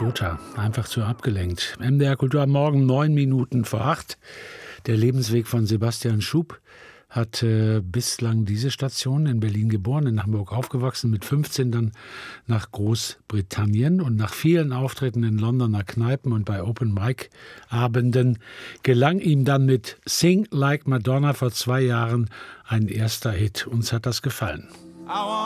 Dota, einfach zu abgelenkt. MDR Kultur am Morgen, 7:09. Der Lebensweg von Sebastian Schub hat bislang diese Station in Berlin geboren, in Hamburg aufgewachsen, mit 15 dann nach Großbritannien. Und nach vielen Auftritten in Londoner Kneipen und bei Open-Mic-Abenden gelang ihm dann mit Sing Like Madonna vor 2 Jahren ein erster Hit. Uns hat das gefallen.